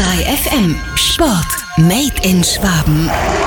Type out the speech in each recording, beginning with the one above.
3 FM. Sport. Made in Schwaben.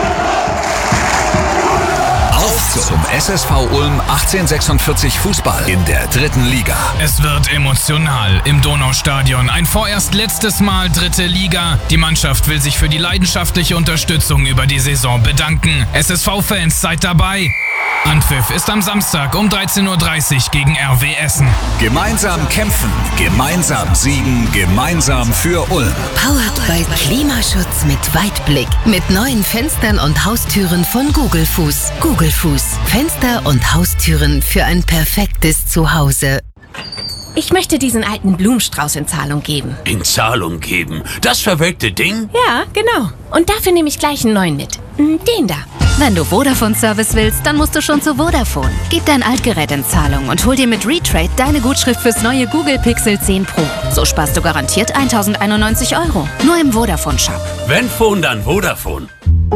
Auf zum SSV Ulm 1846 Fußball in der 3. Liga. Es wird emotional im Donaustadion. Ein vorerst letztes Mal 3. Liga. Die Mannschaft will sich für die leidenschaftliche Unterstützung über die Saison bedanken. SSV-Fans, seid dabei. Anpfiff ist am Samstag um 13.30 Uhr gegen RW Essen. Gemeinsam kämpfen, gemeinsam siegen, gemeinsam für Ulm. Powered by Klimaschutz mit Weitblick. Mit neuen Fenstern und Haustüren von Gugelfuß. Gugelfuß. Fenster und Haustüren für ein perfektes Zuhause. Ich möchte diesen alten Blumenstrauß in Zahlung geben. In Zahlung geben? Das verwelkte Ding? Ja, genau. Und dafür nehme ich gleich einen neuen mit. Den da. Wenn du Vodafone-Service willst, dann musst du schon zu Vodafone. Gib dein Altgerät in Zahlung und hol dir mit Retrade deine Gutschrift fürs neue Google Pixel 10 Pro. So sparst du garantiert 1.091 €. Nur im Vodafone-Shop. Wenn Phone, dann Vodafone.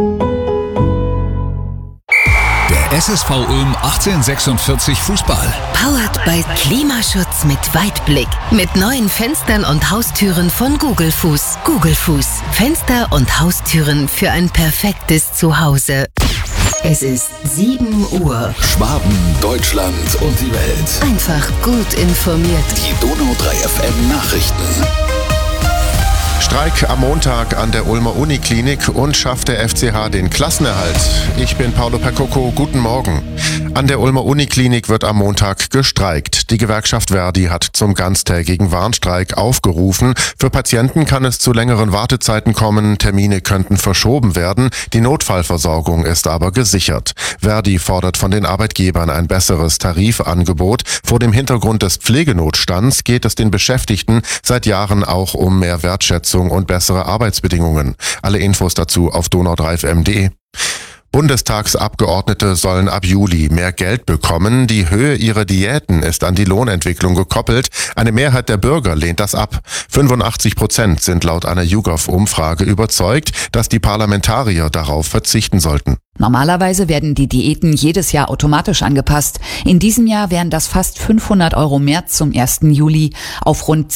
Der SSV Ulm 1846 Fußball. Powered by Klimaschutz mit Weitblick. Mit neuen Fenstern und Haustüren von Gugelfuß. Gugelfuß. Fenster und Haustüren für ein perfektes Zuhause. Es ist 7 Uhr. Schwaben, Deutschland und die Welt. Einfach gut informiert. Die Donau 3 FM Nachrichten. Streik am Montag an der Ulmer Uniklinik und schafft der FCH den Klassenerhalt. Ich bin Paolo Percoco, guten Morgen. An der Ulmer Uniklinik wird am Montag gestreikt. Die Gewerkschaft Verdi hat zum ganztägigen Warnstreik aufgerufen. Für Patienten kann es zu längeren Wartezeiten kommen, Termine könnten verschoben werden. Die Notfallversorgung ist aber gesichert. Verdi fordert von den Arbeitgebern ein besseres Tarifangebot. Vor dem Hintergrund des Pflegenotstands geht es den Beschäftigten seit Jahren auch um mehr Wertschätzung und bessere Arbeitsbedingungen. Alle Infos dazu auf donau3fm.de. Bundestagsabgeordnete sollen ab Juli mehr Geld bekommen. Die Höhe ihrer Diäten ist an die Lohnentwicklung gekoppelt. Eine Mehrheit der Bürger lehnt das ab. 85% sind laut einer YouGov-Umfrage überzeugt, dass die Parlamentarier darauf verzichten sollten. Normalerweise werden die Diäten jedes Jahr automatisch angepasst. In diesem Jahr wären das fast 500 € mehr zum 1. Juli auf rund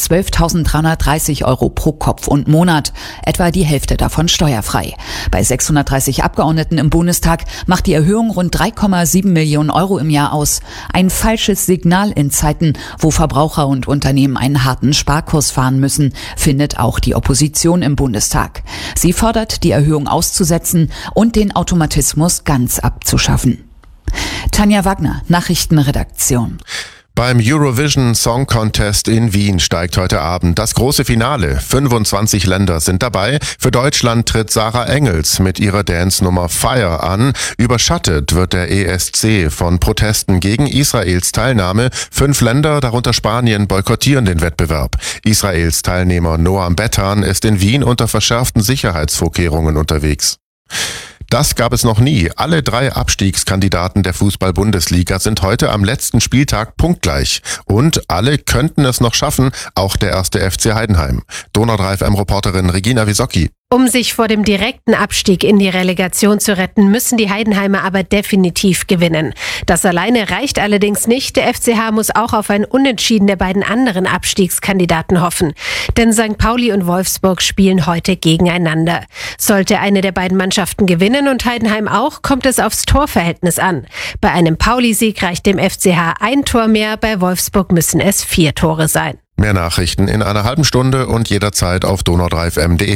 12.330 € pro Kopf und Monat. Etwa die Hälfte davon steuerfrei. Bei 630 Abgeordneten im Bundestag macht die Erhöhung rund 3,7 Millionen € im Jahr aus. Ein falsches Signal in Zeiten, wo Verbraucher und Unternehmen einen harten Sparkurs fahren müssen, findet auch die Opposition im Bundestag. Sie fordert, die Erhöhung auszusetzen und den Automatismus ganz abzuschaffen. Tanja Wagner, Nachrichtenredaktion. Beim Eurovision Song Contest in Wien steigt heute Abend das große Finale. 25 Länder sind dabei. Für Deutschland tritt Sarah Engels mit ihrer Dance-Nummer Fire an. Überschattet wird der ESC von Protesten gegen Israels Teilnahme. 5 Länder, darunter Spanien, boykottieren den Wettbewerb. Israels Teilnehmer Noam Bettan ist in Wien unter verschärften Sicherheitsvorkehrungen unterwegs. Das gab es noch nie. Alle 3 Abstiegskandidaten der Fußball-Bundesliga sind heute am letzten Spieltag punktgleich. Und alle könnten es noch schaffen, auch der 1. FC Heidenheim. Donau 3 FM-Reporterin Regina Wisocki. Um sich vor dem direkten Abstieg in die Relegation zu retten, müssen die Heidenheimer aber definitiv gewinnen. Das alleine reicht allerdings nicht. Der FCH muss auch auf ein Unentschieden der beiden anderen Abstiegskandidaten hoffen. Denn St. Pauli und Wolfsburg spielen heute gegeneinander. Sollte eine der beiden Mannschaften gewinnen und Heidenheim auch, kommt es aufs Torverhältnis an. Bei einem Pauli-Sieg reicht dem FCH ein Tor mehr, bei Wolfsburg müssen es 4 Tore sein. Mehr Nachrichten in einer halben Stunde und jederzeit auf donau3fm.de.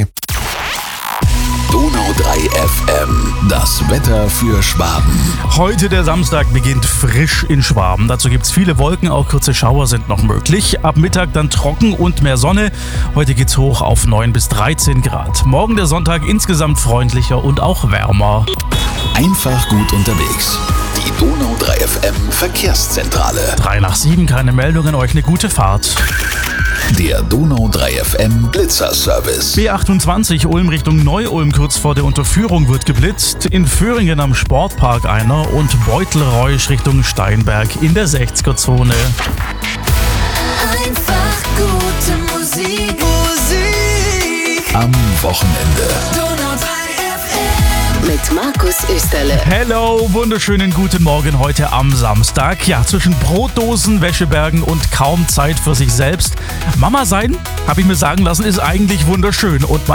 Donau 3 FM. Das Wetter für Schwaben. Heute der Samstag beginnt frisch in Schwaben. Dazu gibt's viele Wolken, auch kurze Schauer sind noch möglich. Ab Mittag dann trocken und mehr Sonne. Heute geht's hoch auf 9 bis 13 Grad. Morgen der Sonntag insgesamt freundlicher und auch wärmer. Einfach gut unterwegs. Die Donau 3 FM Verkehrszentrale. 3 nach 7, keine Meldungen, euch eine gute Fahrt. Der Donau 3 FM Blitzerservice. B28 Ulm Richtung Neu-Ulm kurz vor der Unterführung wird geblitzt. In Föhringen am Sportpark einer und Beutelreusch Richtung Steinberg in der 60er-Zone. Einfach gute Musik. Am Wochenende. Donau 3 FM. Mit Markus Österle. Hello, wunderschönen guten Morgen heute am Samstag. Ja, zwischen Brotdosen, Wäschebergen und kaum Zeit für sich selbst. Mama sein, habe ich mir sagen lassen, ist eigentlich wunderschön. Und